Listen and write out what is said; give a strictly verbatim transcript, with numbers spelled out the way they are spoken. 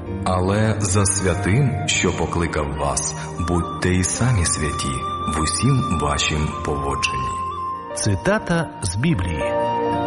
Але за святим, що покликав вас, будьте й самі святі в усім вашім поводженні. Цитата з Біблії.